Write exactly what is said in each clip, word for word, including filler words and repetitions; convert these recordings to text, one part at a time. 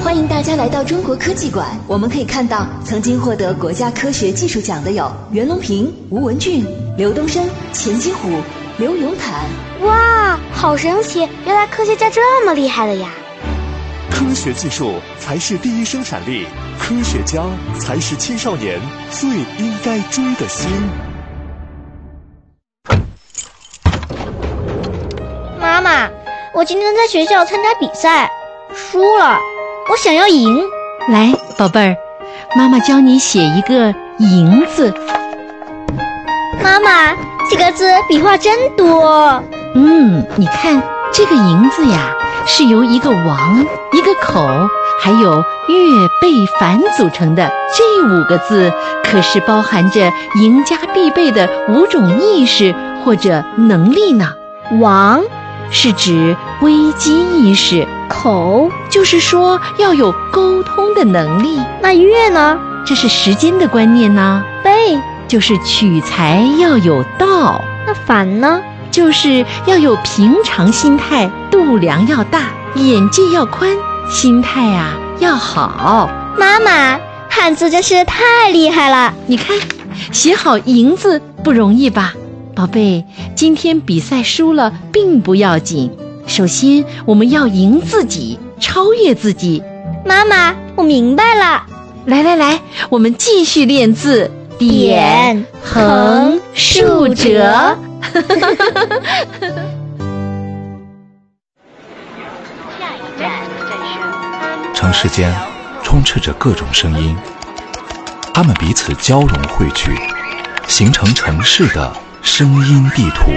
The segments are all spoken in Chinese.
欢迎大家来到中国科技馆，我们可以看到曾经获得国家科学技术奖的有袁隆平、吴文俊、刘东升、钱金虎、刘永坦。 哇，好神奇，原来科学家这么厉害的呀。 科学技术才是第一生产力，科学家才是青少年最应该追的星。 妈妈，我今天在学校参加比赛，输了，我想要赢。 来，宝贝儿，妈妈教你写一个赢字。 妈妈，这个字笔画真多。 嗯，你看这个赢字呀，是由一个王、一个口还有月贝凡组成的。这五个字可是包含着赢家必备的五种意识或者能力呢。 王是指危机意识， 口就是说要有沟通的能力。 那月呢？ 这是时间的观念呢。 贝就是取材要有道。 那凡呢？ 就是要有平常心态，度量要大，眼界要宽，心态啊要好。 妈妈，汉字真是太厉害了。 你看，写好赢字不容易吧？宝贝，今天比赛输了并不要紧，首先我们要赢自己，超越自己。 妈妈，我明白了。 来来来，我们继续练字。点、横、竖、折。 城市间充斥着各种声音，它们彼此交融汇聚，形成城市的声音地图。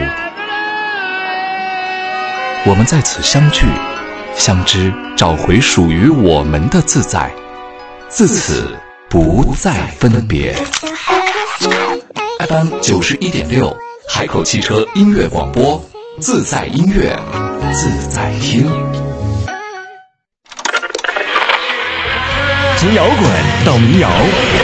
我们在此相聚、相知，找回属于我们的自在，自此不再分别。F M 九十一点六，海口汽车音乐广播，自在音乐，自在听。 从摇滚到民谣，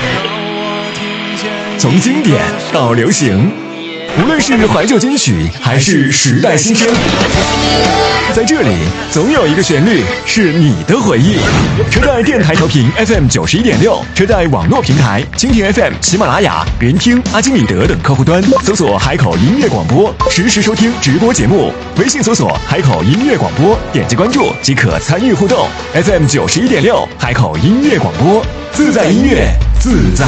从经典到流行，无论是怀旧金曲还是时代新声，在这里总有一个旋律是你的回忆。车载电台调频 F M 九十一点六，车载网络平台蜻蜓 F M、喜马拉雅、联听、阿基米德等客户端搜索海口音乐广播，实时收听直播节目。微信搜索海口音乐广播，点击关注即可参与互动。F M 九十一点六，海口音乐广播，自在音乐，自在